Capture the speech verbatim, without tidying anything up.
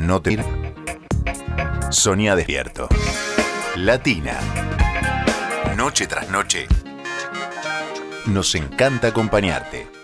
No te... Soñá despierto. Latina. Noche tras noche. Nos encanta acompañarte.